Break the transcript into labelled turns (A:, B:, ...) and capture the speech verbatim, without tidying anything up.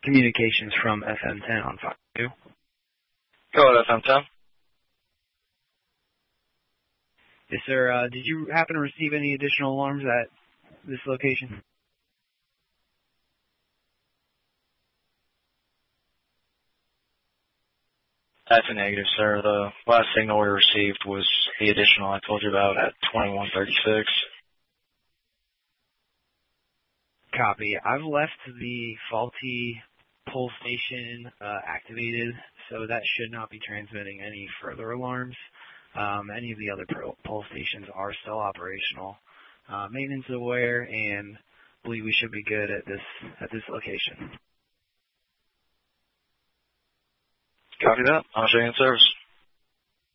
A: communications from F M ten on Fox two.
B: Go ahead, F M ten.
A: Yes, sir. Uh, did you happen to receive any additional alarms at this location?
B: That's a negative, sir. The last signal we received was the additional I told you about at twenty-one thirty-six.
A: Copy. I've left the faulty pull station uh, activated, so that should not be transmitting any further alarms. Um, any of the other pull stations are still operational. Uh, maintenance aware, and believe we should be good at this at this location.
B: Copy that. I'll show you in service.